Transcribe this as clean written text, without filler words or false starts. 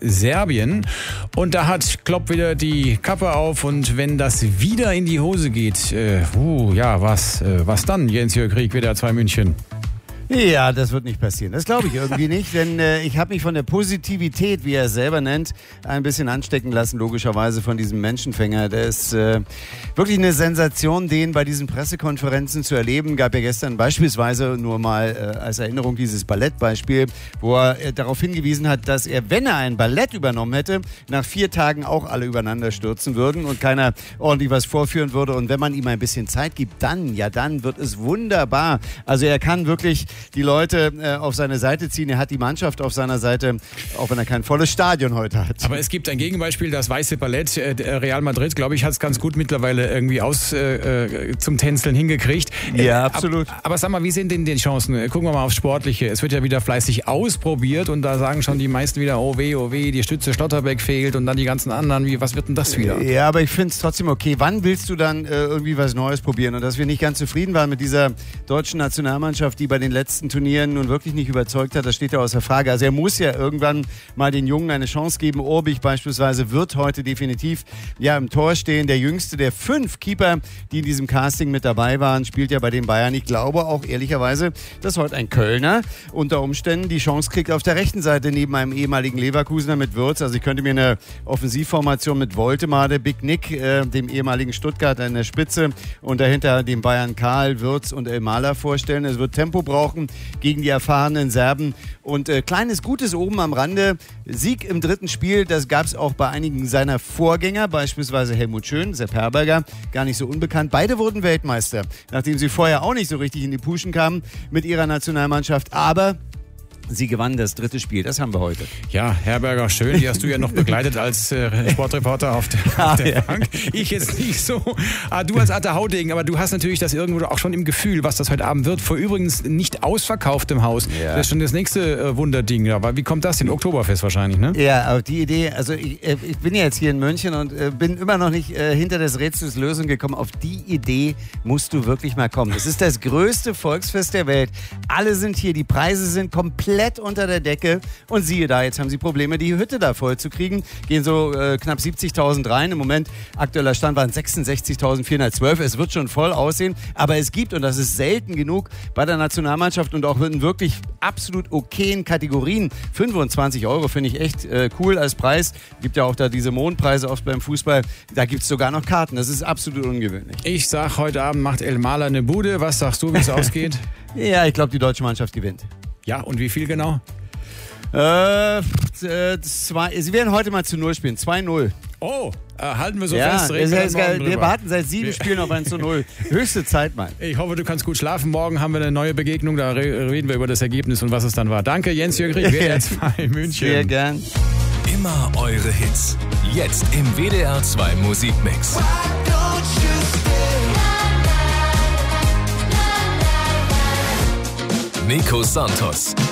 Serbien. Und da hat Klopp wieder die Kappe auf und wenn das wieder in die Hose geht, was dann, Jens-Jörg Rieck, wieder 2 München? Ja, das wird nicht passieren. Das glaube ich irgendwie nicht, denn ich habe mich von der Positivität, wie er es selber nennt, ein bisschen anstecken lassen, logischerweise von diesem Menschenfänger. Der ist wirklich eine Sensation, den bei diesen Pressekonferenzen zu erleben. Gab ja gestern beispielsweise nur mal als Erinnerung dieses Ballettbeispiel, wo er darauf hingewiesen hat, dass er, wenn er ein Ballett übernommen hätte, nach 4 Tagen auch alle übereinander stürzen würden und keiner ordentlich was vorführen würde. Und wenn man ihm ein bisschen Zeit gibt, dann wird es wunderbar. Also er kann wirklich die Leute auf seine Seite ziehen. Er hat die Mannschaft auf seiner Seite, auch wenn er kein volles Stadion heute hat. Aber es gibt ein Gegenbeispiel, das Weiße Ballett. Real Madrid, glaube ich, hat es ganz gut mittlerweile irgendwie zum Tänzeln hingekriegt. Ja, absolut. Aber sag mal, wie sind denn die Chancen? Gucken wir mal aufs Sportliche. Es wird ja wieder fleißig ausprobiert und da sagen schon die meisten wieder, oh weh, die Stütze Schlotterbeck fehlt und dann die ganzen anderen. Was wird denn das wieder? Ja, aber ich finde es trotzdem okay. Wann willst du dann irgendwie was Neues probieren? Und dass wir nicht ganz zufrieden waren mit dieser deutschen Nationalmannschaft, die bei den letzten Turnieren nun wirklich nicht überzeugt hat, das steht ja außer Frage. Also er muss ja irgendwann mal den Jungen eine Chance geben. Orbich beispielsweise wird heute definitiv im Tor stehen. Der jüngste der 5 Keeper, die in diesem Casting mit dabei waren, spielt ja bei den Bayern. Ich glaube auch ehrlicherweise, dass heute ein Kölner unter Umständen die Chance kriegt auf der rechten Seite neben einem ehemaligen Leverkusener mit Würz. Also ich könnte mir eine Offensivformation mit Woltemade, Big Nick, dem ehemaligen Stuttgarter in der Spitze und dahinter dem Bayern Karl, Würz und Elmaler vorstellen. Es wird Tempo brauchen gegen die erfahrenen Serben. Und kleines Gutes oben am Rande. Sieg im 3. Spiel, das gab es auch bei einigen seiner Vorgänger, beispielsweise Helmut Schön, Sepp Herberger, gar nicht so unbekannt. Beide wurden Weltmeister, nachdem sie vorher auch nicht so richtig in die Puschen kamen mit ihrer Nationalmannschaft. Aber sie gewannen das 3. Spiel, das haben wir heute. Ja, Herberger, Schön, die hast du ja noch begleitet als Sportreporter auf der Bank. Ich jetzt nicht so. Du als alter Haudegen, aber du hast natürlich das irgendwo auch schon im Gefühl, was das heute Abend wird. Vor übrigens nicht ausverkauftem Haus. Ja. Das ist schon das nächste Wunderding. Aber wie kommt das? Im Oktoberfest wahrscheinlich, ne? Ja, aber die Idee, also ich bin ja jetzt hier in München und bin immer noch nicht hinter des Rätsels Lösung gekommen. Auf die Idee musst du wirklich mal kommen. Es ist das größte Volksfest der Welt. Alle sind hier, die Preise sind komplett unter der Decke und siehe da, jetzt haben sie Probleme, die Hütte da voll zu kriegen. Gehen so knapp 70.000 rein. Im Moment, aktueller Stand waren 66.412. Es wird schon voll aussehen, aber es gibt, und das ist selten genug, bei der Nationalmannschaft und auch in wirklich absolut okayen Kategorien, 25 € finde ich echt cool als Preis. Gibt ja auch da diese Mondpreise oft beim Fußball. Da gibt es sogar noch Karten. Das ist absolut ungewöhnlich. Ich sag, heute Abend macht Elmaler eine Bude. Was sagst du, wie es ausgeht? Ja, ich glaube, die deutsche Mannschaft gewinnt. Ja, und wie viel genau? Sie werden heute mal zu 0 spielen. 2-0. Oh, halten wir so fest. Wir warten seit 7 Spielen auf ein 0. Höchste Zeit, Mann. Ich hoffe, du kannst gut schlafen. Morgen haben wir eine neue Begegnung. Da reden wir über das Ergebnis und was es dann war. Danke, Jens-Jörg Rieck, WDR 2 München. Sehr gern. Immer eure Hits. Jetzt im WDR 2 Musikmix. Nico Santos.